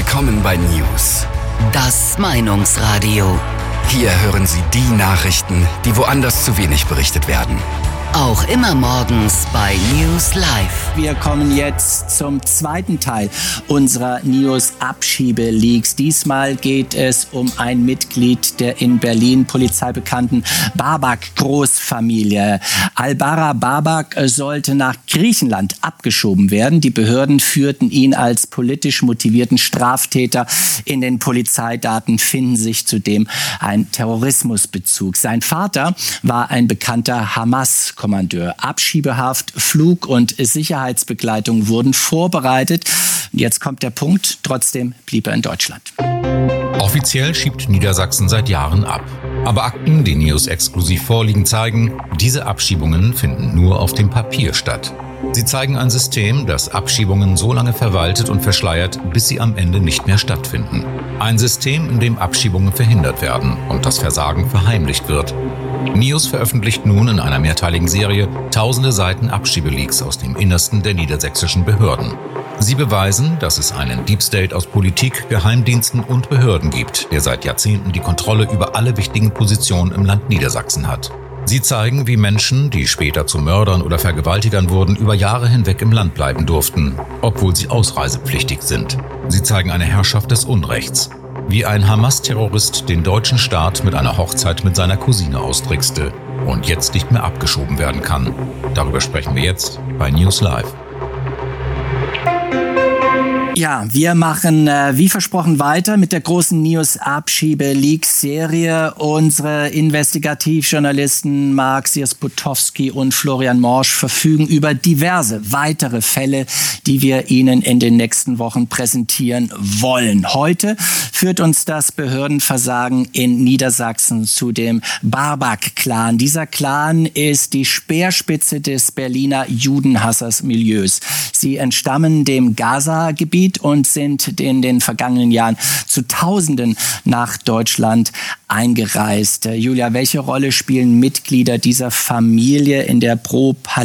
Willkommen bei News. Das Meinungsradio. Hier hören Sie die Nachrichten, die woanders zu wenig berichtet werden. Auch immer morgens bei News Live. Wir kommen jetzt zum zweiten Teil unserer News-Abschiebe-Leaks. Diesmal geht es um ein Mitglied der in Berlin polizeibekannten Babak-Großfamilie. Al-Bara Babak sollte nach Griechenland abgeschoben werden. Die Behörden führten ihn als politisch motivierten Straftäter. In den Polizeidaten finden sich zudem ein Terrorismusbezug. Sein Vater war ein bekannter Hamas-Kommandeur. Abschiebehaft, Flug- und Sicherheitsbegleitung wurden vorbereitet. Jetzt kommt der Punkt, trotzdem blieb er in Deutschland. Offiziell schiebt Niedersachsen seit Jahren ab. Aber Akten, die News exklusiv vorliegen, zeigen, diese Abschiebungen finden nur auf dem Papier statt. Sie zeigen ein System, das Abschiebungen so lange verwaltet und verschleiert, bis sie am Ende nicht mehr stattfinden. Ein System, in dem Abschiebungen verhindert werden und das Versagen verheimlicht wird. News veröffentlicht nun in einer mehrteiligen Serie tausende Seiten Abschiebeleaks aus dem Innersten der niedersächsischen Behörden. Sie beweisen, dass es einen Deep State aus Politik, Geheimdiensten und Behörden gibt, der seit Jahrzehnten die Kontrolle über alle wichtigen Positionen im Land Niedersachsen hat. Sie zeigen, wie Menschen, die später zu Mördern oder Vergewaltigern wurden, über Jahre hinweg im Land bleiben durften, obwohl sie ausreisepflichtig sind. Sie zeigen eine Herrschaft des Unrechts. Wie ein Hamas-Terrorist den deutschen Staat mit einer Hochzeit mit seiner Cousine austrickste und jetzt nicht mehr abgeschoben werden kann. Darüber sprechen wir jetzt bei News Live. Ja, wir machen wie versprochen weiter mit der großen News-Abschiebe-Leaks-Serie. Unsere Investigativjournalisten Mark Siersputowski und Florian Morsch verfügen über diverse weitere Fälle, die wir Ihnen in den nächsten Wochen präsentieren wollen. Heute führt uns das Behördenversagen in Niedersachsen zu dem Babak-Clan. Dieser Clan ist die Speerspitze des Berliner Judenhassers-Milieus. Sie entstammen dem Gaza-Gebiet und sind in den vergangenen Jahren zu Tausenden nach Deutschland eingereist. Julia, welche Rolle spielen Mitglieder dieser Familie in der